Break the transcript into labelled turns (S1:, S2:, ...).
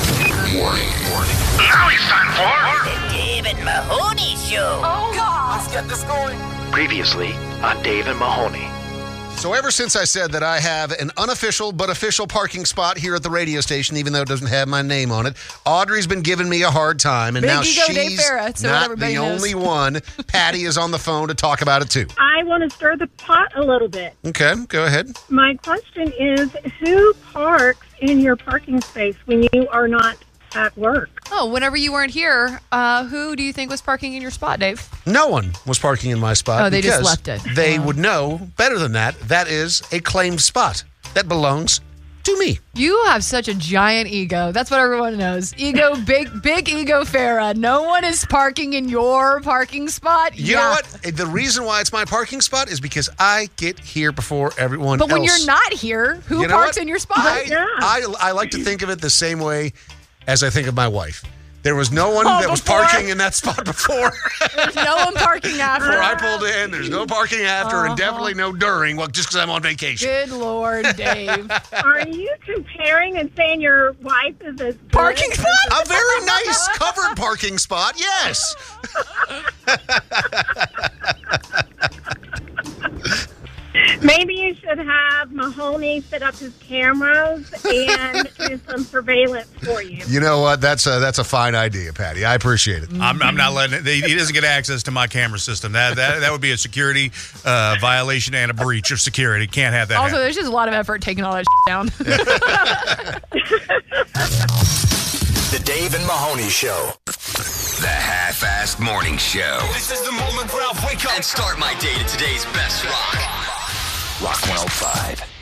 S1: Warning. Now it's time for
S2: The Dave and Mahoney Show.
S3: Oh, God.
S1: Let's get this going. Previously on Dave and Mahoney.
S4: So ever since I said that I have an unofficial but official parking spot here at the radio station, even though it doesn't have my name on it, Audrey's been giving me a hard time, and
S3: Big
S4: now
S3: ego Dave
S4: she's
S3: Farah, so
S4: not
S3: everybody
S4: the
S3: knows.
S4: only one. Patty is on the phone to talk about it too.
S5: I want to stir the pot a little bit.
S4: Okay, go ahead.
S5: My question is, who parks in your parking space when you are not at work?
S3: Oh, whenever you weren't here, who do you think was parking in your spot, Dave?
S4: No one was parking in my spot.
S3: Oh, they just
S4: because
S3: left it.
S4: They would know better than that. That is a claimed spot. That belongs to me.
S3: You have such a giant ego. That's what everyone knows. Ego, big ego Farah. No one is parking in your parking spot.
S4: You know what? The reason why it's my parking spot is because I get here before everyone else.
S3: But when you're not here, who
S4: You know
S3: parks
S4: what?
S3: in your spot?
S4: I like to think of it the same way as I think of my wife. There was no one that was
S3: before?
S4: parking in that spot before.
S3: There's no one parking after.
S4: Before I pulled in, there's no parking after, and definitely no during. Well, just because I'm on vacation.
S3: Good Lord, Dave.
S5: Are you comparing and saying your wife is a
S3: Parking spot?
S4: A very nice covered parking spot, yes.
S5: Maybe you should have Mahoney set up his cameras and do some surveillance for you.
S4: You know what? That's a fine idea, Patty. I appreciate it.
S6: I'm not letting it. He doesn't get access to my camera system. That would be a security violation and a breach of security. Can't have that
S3: Also,
S6: happen.
S3: there's just a lot of effort taking all that down.
S1: The Dave and Mahoney Show. The Half-Assed Morning Show.
S7: This is the moment where I wake up
S1: And start my day to today's best rock. Rock 105.